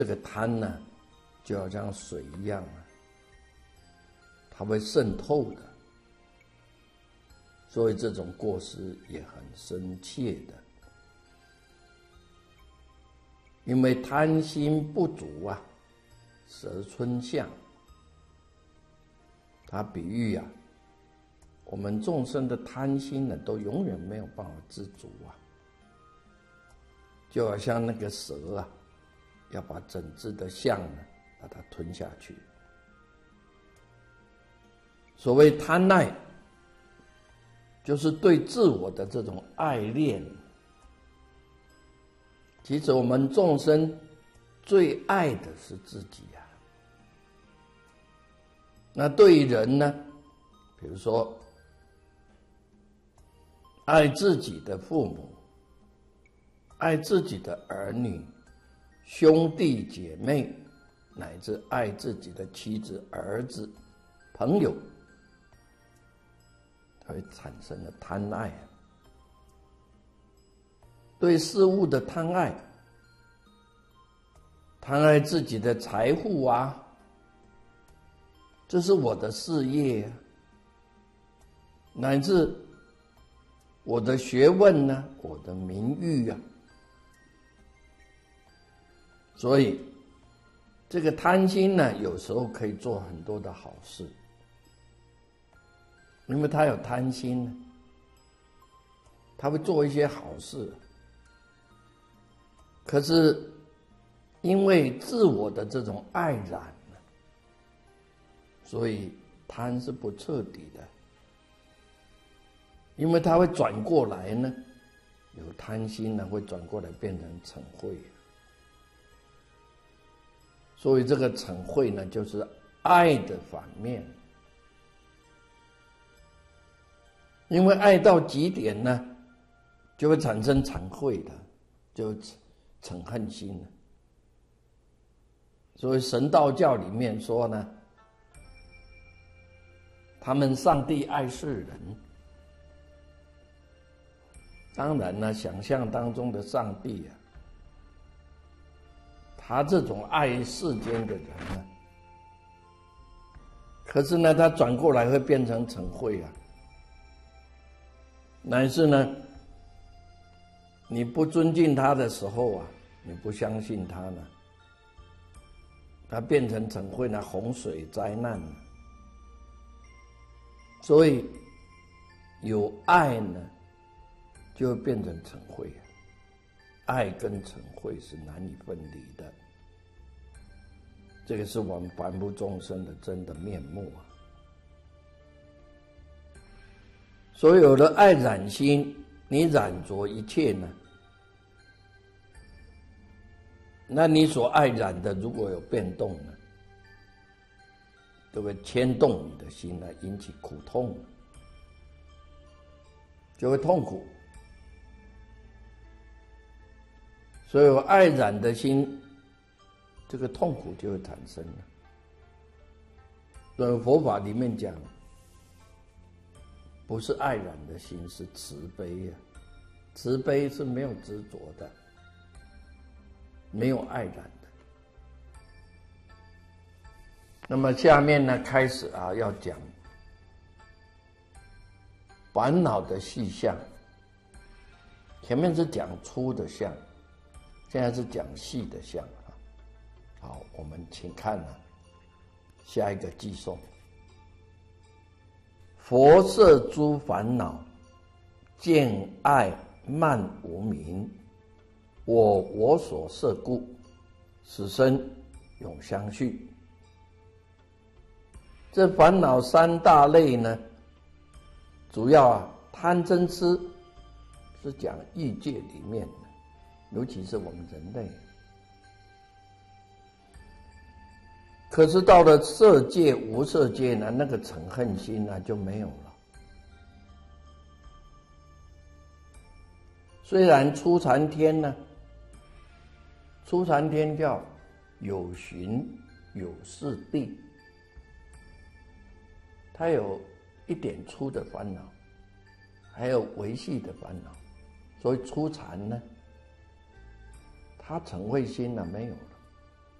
这个贪呢，就好像水一样啊，它会渗透的，所以这种过失也很深切的。因为贪心不足啊，蛇春相。它比喻啊，我们众生的贪心呢，都永远没有办法知足啊，就好像那个蛇啊，要把整只的象呢，把它吞下去。所谓贪爱，就是对自我的这种爱恋。其实我们众生最爱的是自己啊。那对于人呢，比如说爱自己的父母，爱自己的儿女、兄弟姐妹，乃至爱自己的妻子、儿子、朋友，它会产生了贪爱啊。对事物的贪爱，贪爱自己的财富啊，这是我的事业啊，乃至我的学问呢，我的名誉啊。所以这个贪心呢，有时候可以做很多的好事，因为他有贪心呢，他会做一些好事。可是因为自我的这种爱染，所以贪是不彻底的，因为它会转过来呢，有贪心呢，会转过来变成嗔恚。所以这个嗔恚呢，就是爱的反面。因为爱到极点呢，就会产生惭愧的，就嗔恨心了。所以神道教里面说呢，他们上帝爱世人。当然呢，想象当中的上帝啊，他这种爱世间的人呢，可是呢，他转过来会变成嗔恚啊，乃是呢，你不尊敬他的时候啊，你不相信他呢，他变成嗔恚呢，洪水灾难了。所以有爱呢，就会变成嗔恚啊。爱跟嗔恚是难以分离的，这个是我们凡夫众生的真的面目啊。所有的爱染心，你染着一切呢，那你所爱染的如果有变动呢，就会牵动你的心来引起苦痛，就会痛苦。所以有爱染的心，这个痛苦就会产生了。所以佛法里面讲，不是爱染的心，是慈悲啊。慈悲是没有执着的，没有爱染的。那么下面呢，开始啊，要讲烦恼的细项。前面是讲粗的相，现在是讲细的相啊。好，我们请看啊，下一个偈颂：佛摄诸烦恼，见爱慢无明，我所摄故，此生永相续。这烦恼三大类呢，主要啊贪嗔痴是讲欲界里面的，尤其是我们人类。可是到了色界、无色界呢，那个嗔恨心呢就没有了。虽然初禅天呢，初禅天叫有寻有事地，它有一点粗的烦恼，还有微细的烦恼，所以初禅呢，它嗔恚心呢没有了。